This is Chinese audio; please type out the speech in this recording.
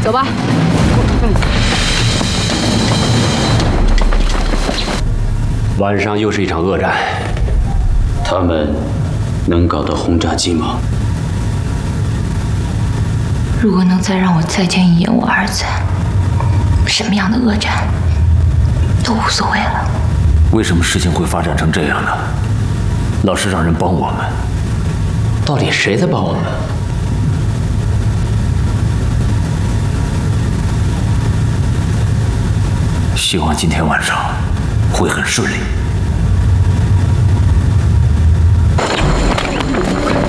走吧。 晚上又是一场恶战， 他们能搞到轰炸机吗？ 如果能再让我再见一眼我儿子，什么样的恶战都无所谓了。 为什么事情会发展成这样呢？老是让人帮我们， 到底谁在帮我们？ 希望今天晚上会很顺利。